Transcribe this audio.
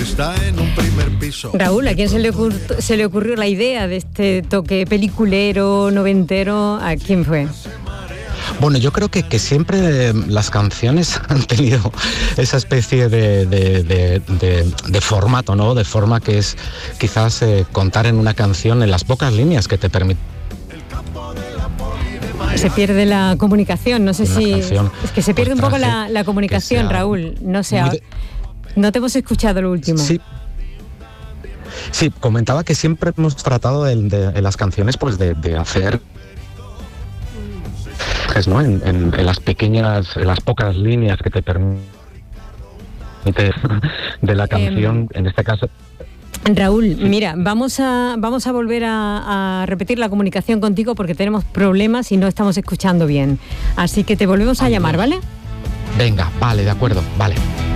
Está en un primer piso. Raúl, ¿a quién se le ocurrió la idea de este toque peliculero, noventero? ¿A quién fue? Bueno, yo creo que siempre las canciones han tenido esa especie de formato, ¿no? De forma que es quizás contar en una canción en las pocas líneas que te permiten. Se pierde la comunicación, no sé si... Canción, es que se pierde un poco la comunicación, Raúl. No sé, no te hemos escuchado lo último. Sí, comentaba que siempre hemos tratado en las canciones pues de hacer... ¿no? En las pequeñas, en las pocas líneas que te permite de la canción, en este caso. Raúl, mira, vamos a volver a repetir la comunicación contigo porque tenemos problemas y no estamos escuchando bien. Así que te volvemos a llamar, ¿vale? Venga, vale, de acuerdo, vale.